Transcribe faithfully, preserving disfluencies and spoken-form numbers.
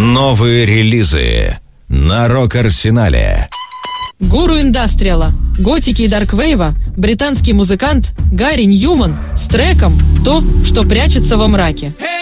Новые релизы на Рок-Арсенале. Гуру индастриала, готики и дарквейва, британский музыкант Гарри Ньюман с треком «То, что прячется во мраке».